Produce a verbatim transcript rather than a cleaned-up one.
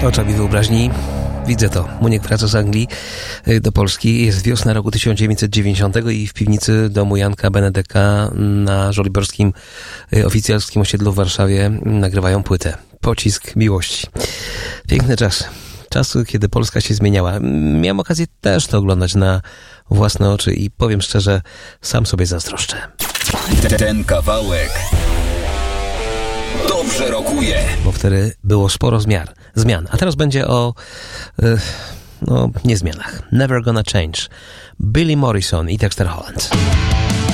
Oczami wyobraźni widzę to. Muniek wraca z Anglii do Polski. Jest wiosna roku tysiąc dziewięćset dziewięćdziesiątego i w piwnicy domu Janka Benedeka na żoliborskim oficjalskim osiedlu w Warszawie nagrywają płytę Pocisk Miłości. Piękne czasy. Czasy, kiedy Polska się zmieniała. Miałem okazję też to oglądać na własne oczy i powiem szczerze, sam sobie zazdroszczę. Ten kawałek dobrze rokuje. Bo wtedy było sporo zmian. zmian. A teraz będzie o yy, no, niezmianach. Never Gonna Change. Billy Morrison i Dexter Holland.